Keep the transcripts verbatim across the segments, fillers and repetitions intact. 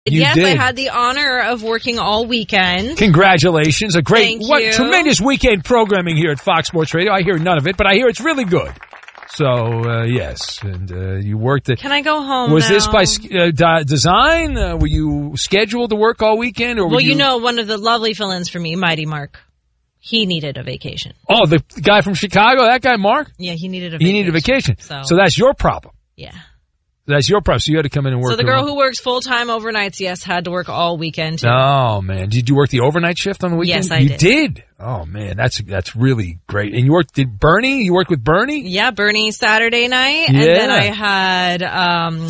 You yes, did. I had the honor of working all weekend. Congratulations. A great, Thank what you. tremendous weekend programming here at Fox Sports Radio. I hear none of it, but I hear it's really good. So, uh, yes, and uh, you worked it. Can I go home Was now? this by uh, di- design? Uh, were you scheduled to work all weekend? Or were Well, you you know, one of the lovely fill-ins for me, Mighty Mark, he needed a vacation. Oh, the guy from Chicago, that guy, Mark? Yeah, he needed a vacation. He needed a vacation. So, so that's your problem. yeah. That's your problem. So you had to come in and work. So the girl around. who works full-time overnights, yes, had to work all weekend, too. Oh, man. Did you work the overnight shift on the weekend? Yes, I you did. did? Oh, man. That's that's really great. And you worked, did Bernie? You worked with Bernie? Yeah, Bernie Saturday night. Yeah. And then I had um,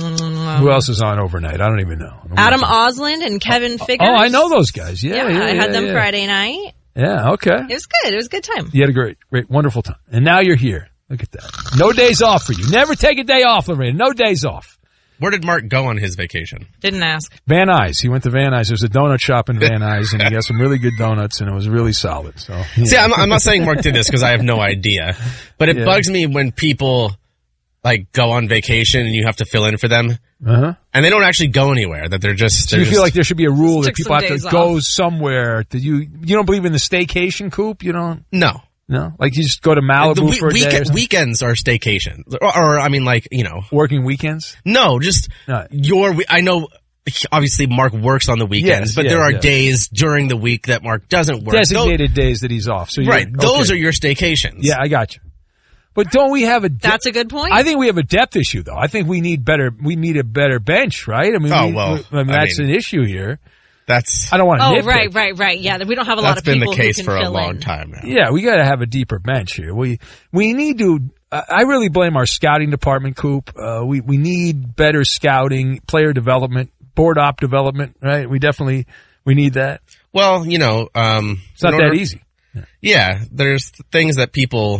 Who else is on overnight? I don't even know. I don't Adam know. Osland and Kevin Figures. Oh, I know those guys. Yeah, Yeah, yeah, I had yeah, them yeah. Friday night. Yeah, okay. It was good. It was a good time. You had a great, great, wonderful time. And now you're here. Look at that. No days off for you. Never take a day off, Lorraine. No days off. Where did Mark go on his vacation? Didn't ask. Van Nuys. He went to Van Nuys. There's a donut shop in Van Nuys, and he got some really good donuts, and it was really solid. So, yeah. See, I'm, I'm not saying Mark did this because I have no idea, but it Yeah. bugs me when people like go on vacation and you have to fill in for them, Uh-huh. and they don't actually go anywhere. That they're just. So They're you feel just- like there should be a rule that Took people some have to days go off. somewhere. That you you don't believe in the staycation, Coop? You don't? no. No? Like you just go to Malibu The we- for a day or weekend, something? weekends are staycation, or, or I mean, like you know, Working weekends? no, just No. your. we- I know, obviously, Mark works on the weekends, Yes, but yeah, there are yeah. days during the week that Mark doesn't work. Designated days that he's off. So Those, you're- right, those okay. are your staycations. Yeah, I got you. But don't we have a? De- That's a good point. I think we have a depth issue, though. I think we need better. We need a better bench, right? I mean, Oh, we- well, I mean, I that's mean- an issue here. that's I don't want to. oh, nitpick. right, right, right. Yeah, we don't have a lot that's of been people the case who for can a fill long in. time now. Yeah, we got to have a deeper bench here. We we need to. I I really blame our scouting department, Coop. Uh, we we need better scouting, player development, board op development. Right? We definitely we need that. Well, you know, um, It's not in order- that easy. Yeah, there's things that people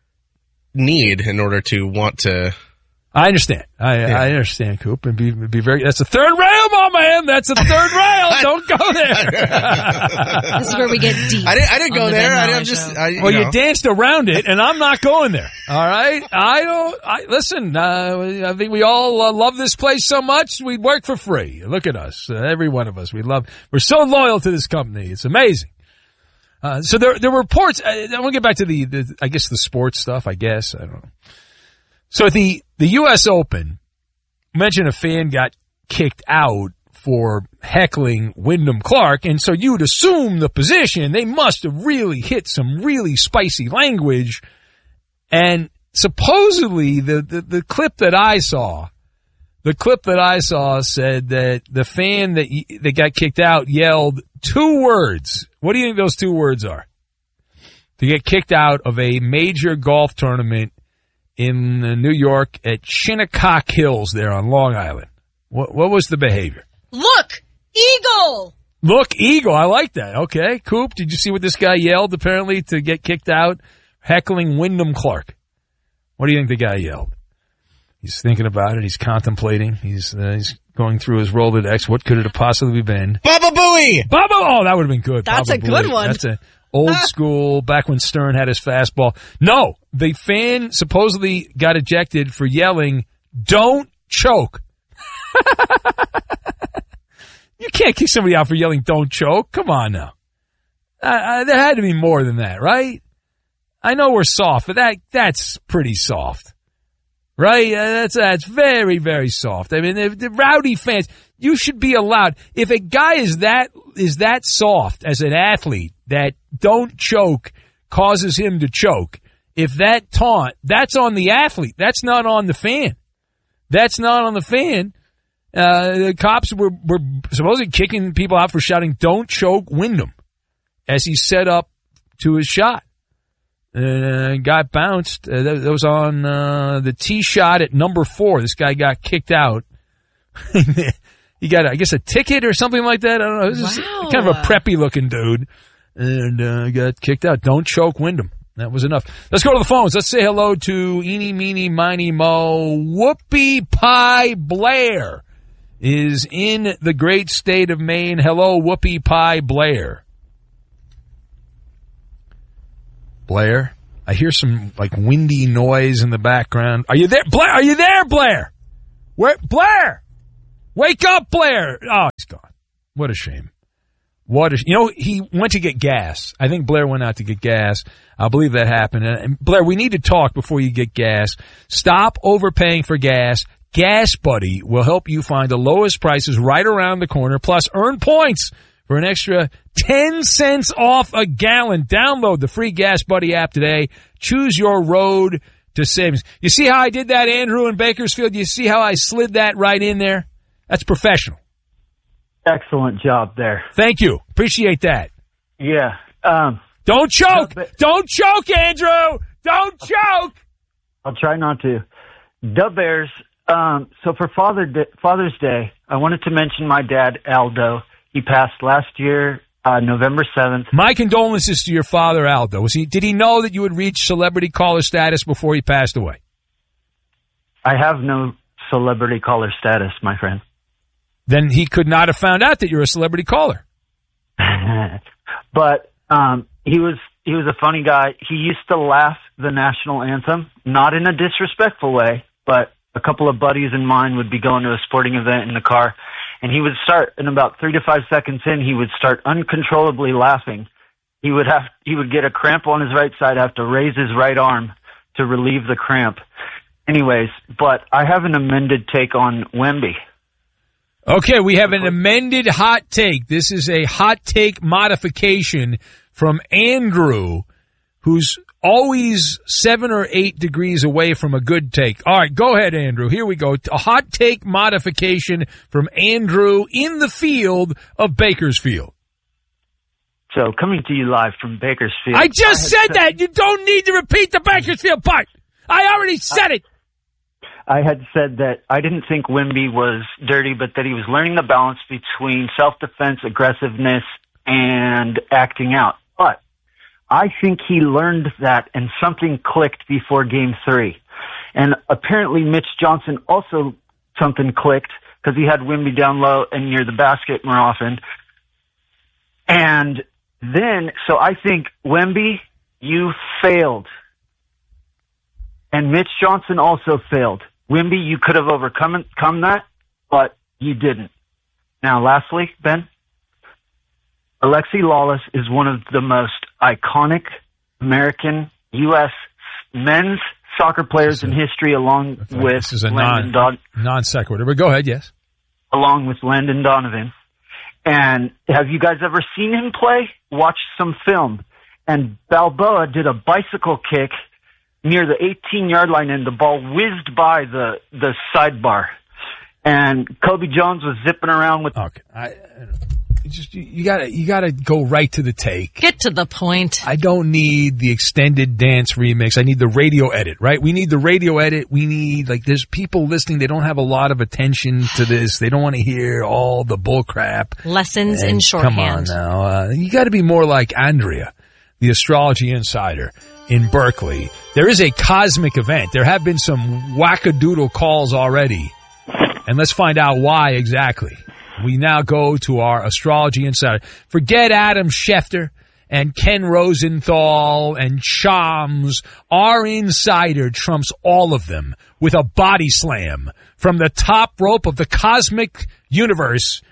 need in order to want to. I understand. I Yeah. I understand, Coop, and be be very. That's the third rail, my man. That's the third rail. Don't go there. This is where we get deep. I didn't. I didn't on go the there. Ben I Maller didn't just. Show. I, you Well, know. you danced around it, and I'm not going there. All right, I don't. I listen. Uh, I think we all uh, love this place so much. We work for free. Look at us, uh, every one of us. We love. We're so loyal to this company. It's amazing. Uh, so there, there were reports. I, I want to get back to the, the, I guess the sports stuff. I guess I don't know. So at the the U S Open, mentioned a fan got kicked out for heckling Wyndham Clark, and so you'd assume the position, they must have really hit some really spicy language. And supposedly the, the, the clip that I saw, the clip that I saw said that the fan that, that got kicked out yelled two words. What do you think those two words are? To get kicked out of a major golf tournament in uh, New York at Shinnecock Hills there on Long Island. What, what was the behavior? Look, eagle. Look, eagle. I like that. Okay, Coop, did you see what this guy yelled apparently to get kicked out? Heckling Wyndham Clark. What do you think the guy yelled? He's thinking about it. He's contemplating. He's uh, he's going through his Rolodex. What could it have possibly been? Baba Booey. Baba! Oh, that would have been good. That's Baba a good Booey. one. That's a old school, back when Stern had his fastball. No, the fan supposedly got ejected for yelling, "Don't choke." You can't kick somebody out for yelling, "Don't choke." Come on now. Uh, uh, there had to be more than that, right? I know we're soft, but that that's pretty soft. Right? Uh, that's that's very, very soft. I mean, the, the rowdy fans, you should be allowed. If a guy is that is that soft as an athlete that "don't choke" causes him to choke, if that taunt, that's on the athlete. That's not on the fan. That's not on the fan. Uh, the cops were, were supposedly kicking people out for shouting, "Don't choke Wyndham," as he set up to his shot. Uh, got bounced. Uh, that, that was on uh, the tee shot at number four. This guy got kicked out. He got, I guess, a ticket or something like that. I don't know. This is Wow. kind of a preppy looking dude, and uh, got kicked out. Don't choke Wyndham. That was enough. Let's go to the phones. Let's say hello to Eeny, Meeny, Miny, Mo. Whoopie Pie Blair is in the great state of Maine. Hello, Whoopie Pie Blair. Blair, I hear some like windy noise in the background. Are you there, Blair? Are you there, Blair? Where, Blair? Wake up, Blair. Oh, he's gone. What a shame. What a sh- you know, he went to get gas. I think Blair went out to get gas. I believe that happened. And Blair, we need to talk before you get gas. Stop overpaying for gas. Gas Buddy will help you find the lowest prices right around the corner, plus earn points for an extra ten cents off a gallon. Download the free Gas Buddy app today. Choose your road to savings. You see how I did that, Andrew, in Bakersfield? You see how I slid that right in there? That's professional. Excellent job there. Thank you. Appreciate that. Yeah. Um, Don't choke. No, but- Don't choke, Andrew. Don't choke. I'll try not to. The Bears. Um, so for Father Day, Father's Day, I wanted to mention my dad, Aldo. He passed last year, uh, November seventh. My condolences to your father, Aldo. Was he? Did he know that you would reach celebrity caller status before he passed away? I have no celebrity caller status, my friend. Then he could not have found out that you're a celebrity caller. But um, he was he was a funny guy. He used to laugh the national anthem, not in a disrespectful way, but a couple of buddies and mine would be going to a sporting event in the car, and he would start, in about three to five seconds in, he would start uncontrollably laughing. He would have he would get a cramp on his right side, have to raise his right arm to relieve the cramp. Anyways, but I have an amended take on Wemby. Okay, we have an amended hot take. This is a hot take modification from Andrew, who's always seven or eight degrees away from a good take. All right, go ahead, Andrew. Here we go. A hot take modification from Andrew in the field of Bakersfield. So coming to you live from Bakersfield. I just I said said that. You don't need to repeat the Bakersfield part. I already said it. I had said that I didn't think Wemby was dirty, but that he was learning the balance between self-defense, aggressiveness, and acting out. But I think he learned that and something clicked before game three. And apparently Mitch Johnson also something clicked because he had Wemby down low and near the basket more often. And then, so I think, Wemby, you failed. And Mitch Johnson also failed. Wemby, you could have overcome come that, but you didn't. Now, lastly, Ben, Alexi Lawless is one of the most iconic American U S men's soccer players in history, along Okay, with this is a Landon non, Don- non sequitur. But go ahead, yes. along with Landon Donovan. And have you guys ever seen him play? Watch some film. And Balboa did a bicycle kick near the eighteen-yard line, and the ball whizzed by the, the sidebar. And Kobe Jones was zipping around with... Okay. I, you just, you, you gotta, you gotta go right to the take. Get to the point. I don't need the extended dance remix. I need the radio edit, right? We need the radio edit. We need, like, there's people listening. They don't have a lot of attention to this. They don't want to hear all the bull crap. Lessons And in shorthand. Come on now. Uh, you gotta be more like Andrea, the astrology insider in Berkeley. There is a cosmic event. There have been some wackadoodle calls already. And let's find out why exactly. We now go to our astrology insider. Forget Adam Schefter and Ken Rosenthal and Shams. Our insider trumps all of them with a body slam from the top rope of the cosmic universe.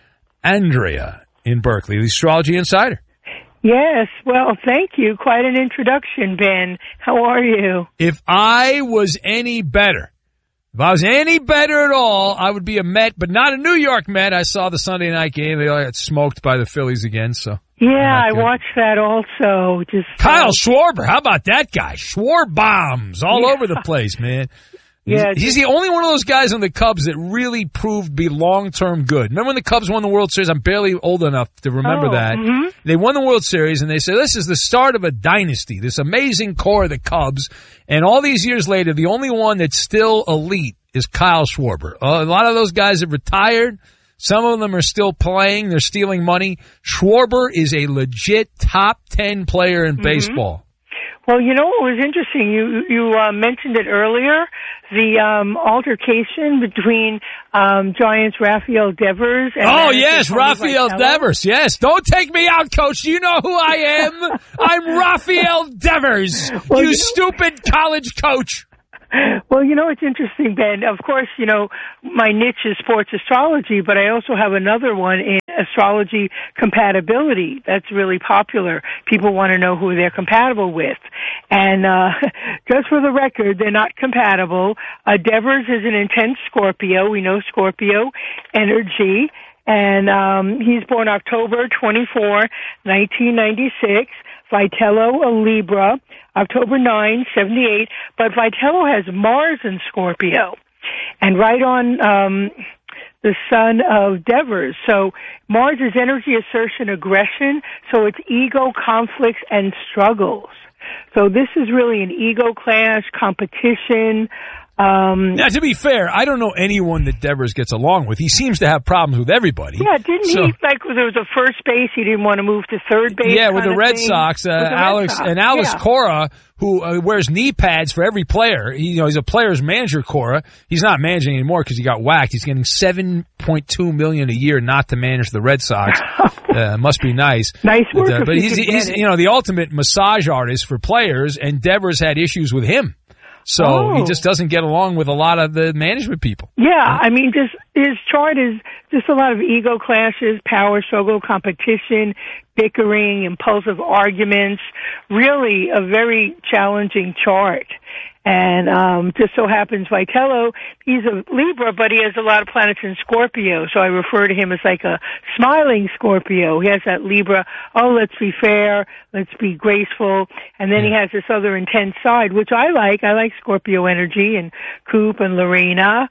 Andrea in Berkeley, the astrology insider. Yes, well, thank you. Quite an introduction, Ben. How are you? If I was any better, if I was any better at all, I would be a Met, but not a New York Met. I saw the Sunday night game. They all got smoked by the Phillies again, so. Yeah, I good. watched that also. Just Kyle uh, Schwarber, how about that guy? Schwarber bombs all Yeah. over the place, man. Yeah, He's, he's the only one of those guys on the Cubs that really proved to be long-term good. Remember when the Cubs won the World Series? I'm barely old enough to remember Oh, that. mhm. They won the World Series, and they said, this is the start of a dynasty, this amazing core of the Cubs. And all these years later, the only one that's still elite is Kyle Schwarber. Uh, a lot of those guys have retired. Some of them are still playing. They're stealing money. Schwarber is a legit top ten player in Mhm. baseball. Well, you know what was interesting? You you uh, mentioned it earlier, the um, altercation between um, Giants' Raphael Devers and Oh, manager yes, Tony Raphael Vitello. Devers. Yes, don't take me out, Coach. You know who I am. I'm Raphael Devers, Well, you you know- stupid college coach. Well, you know, it's interesting, Ben. Of course, you know, my niche is sports astrology, but I also have another one in astrology compatibility that's really popular. People want to know who they're compatible with. And uh just for the record, they're not compatible. Uh, Devers is an intense Scorpio. We know Scorpio energy. And um he's born October twenty-fourth, nineteen ninety-six. Vitello, a Libra, October ninth, seventy-eight. But Vitello has Mars in Scorpio. And right on um the son of Devers. So Mars is energy, assertion, aggression. So it's ego, conflicts, and struggles. So this is really an ego clash, competition. Um, now, to be fair, I don't know anyone that Devers gets along with. He seems to have problems with everybody. Yeah, didn't so, he, like, there was a first base, he didn't want to move to third base? Yeah, with the Red thing. Sox, uh, with the Alex, Red Sox. and Alex yeah. Cora, who uh, wears knee pads for every player. He, you know, he's a player's manager, Cora. He's not managing anymore because he got whacked. He's getting seven point two million dollars a year not to manage the Red Sox. uh, must be nice. Nice work. But, uh, if but you he's, could he's get it. you know, the ultimate massage artist for players, and Devers had issues with him. So Oh. he just doesn't get along with a lot of the management people. Yeah, I mean, just his chart is just a lot of ego clashes, power struggle, competition, bickering, impulsive arguments. Really a very challenging chart. And um just so happens Vitello, he's a Libra, but he has a lot of planets in Scorpio, so I refer to him as like a smiling Scorpio. He has that Libra, oh, let's be fair, let's be graceful, and then he has this other intense side, which I like. I like Scorpio energy and Coop and Lorena.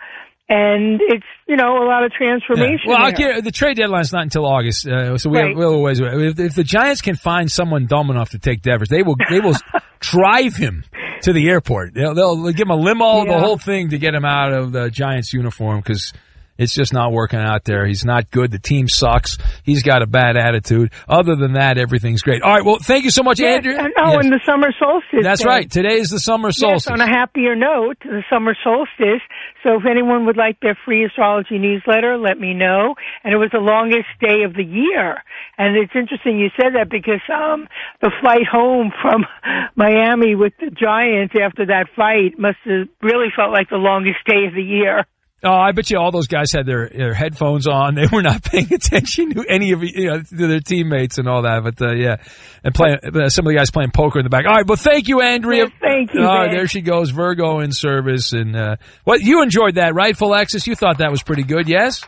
And it's, you know, a lot of transformation. Yeah. Well, I'll there. get, the trade deadline's not until August, uh, so we Right. have a little ways away. If, if the Giants can find someone dumb enough to take Devers, they will they will drive him to the airport. They'll, they'll give him a limo, Yeah. the whole thing, to get him out of the Giants uniform because it's just not working out there. He's not good. The team sucks. He's got a bad attitude. Other than that, everything's great. All right. Well, thank you so much, Yes, Andrea. and, oh, Yes. and the summer solstice. That's day. right. Today is the summer solstice. Yes, on a happier note, the summer solstice. So if anyone would like their free astrology newsletter, let me know. And it was the longest day of the year. And it's interesting you said that because um the flight home from Miami with the Giants after that fight must have really felt like the longest day of the year. Oh, I bet you all those guys had their, their headphones on. They were not paying attention to any of you know, to their teammates and all that. But uh, yeah, and playing uh, some of the guys playing poker in the back. All right, well, thank you, Andrea. Yes, thank you. All right, Ben. there she goes, Virgo in service, and uh, what you enjoyed that, right, Philexis? You thought that was pretty good, yes?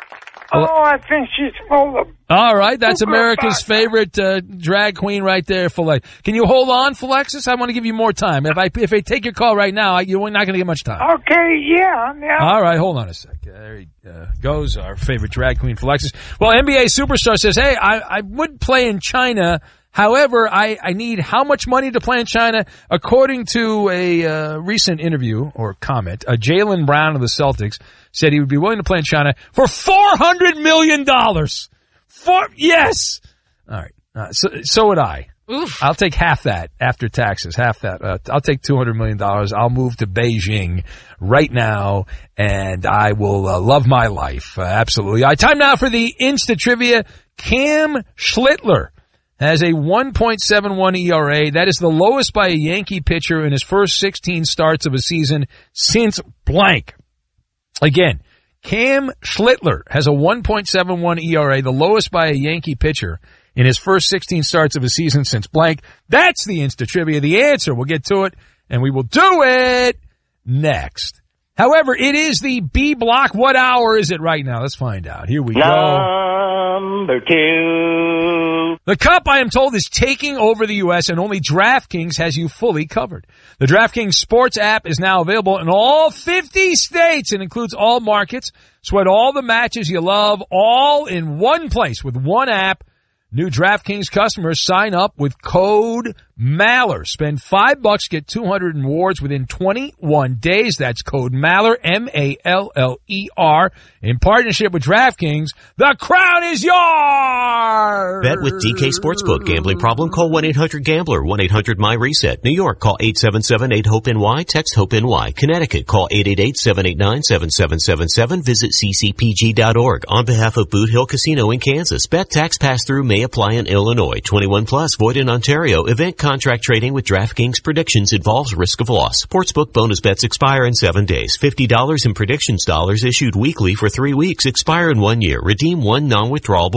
Oh, I think she's full of... All right, that's Super America's fast. favorite uh, drag queen right there, Philex. Can you hold on, Philexis? I want to give you more time. If I if I take your call right now, you're not going to get much time. Okay, yeah, yeah. All right, hold on a sec. Uh, there he uh, goes, our favorite drag queen, Philexis. Well, N B A superstar says, hey, I, I would play in China. However, I, I need how much money to play in China? According to a uh, recent interview or comment, uh, Jaylen Brown of the Celtics said he would be willing to play in China for four hundred million dollars. For, yes! All right. Uh, so, so would I. Oof. I'll take half that after taxes, half that. Uh, I'll take two hundred million dollars. I'll move to Beijing right now, and I will uh, love my life. Uh, absolutely. All right, time now for the Insta Trivia. Cam Schlittler has a one point seven one E R A. That is the lowest by a Yankee pitcher in his first sixteen starts of a season since blank. Again, Cam Schlittler has a one point seven one E R A, the lowest by a Yankee pitcher in his first sixteen starts of a season since blank. That's the Insta Trivia. The answer, we'll get to it, and we will do it next. However, it is the B block. What hour is it right now? Let's find out. Here we go. Number two. The Cup, I am told, is taking over the U S, and only DraftKings has you fully covered. The DraftKings Sports app is now available in all fifty states and includes all markets. Sweat all the matches you love, all in one place with one app. New DraftKings customers sign up with code Maller. Spend five bucks, get two hundred in rewards within twenty-one days. That's code Maller, M A L L E R. In partnership with DraftKings, the crown is yours! Bet with D K Sportsbook. Gambling problem? Call one eight hundred gambler, one eight hundred my reset. New York, call eight seven seven eight hope N Y, text HOPE-NY. Connecticut, call eight eight eight seven eight nine seven seven seven seven. Visit c c p g dot org. On behalf of Boot Hill Casino in Kansas, bet tax pass-through may apply in Illinois. twenty-one plus, void in Ontario. Event Contract trading with DraftKings predictions involves risk of loss. Sportsbook bonus bets expire in seven days. fifty dollars in predictions dollars issued weekly for three weeks. Expire in one year. Redeem one non-withdrawable